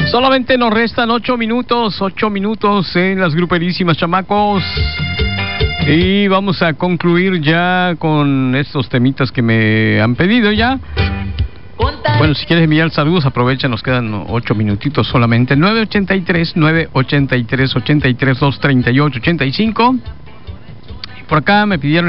Solamente nos restan 8 minutos en las gruperísimas, chamacos. Y vamos a concluir ya con estos temitas que me han pedido ya. Bueno, si quieres enviar saludos, aprovecha, nos quedan 8 minutitos solamente. 983-238-85. Y por acá me pidieron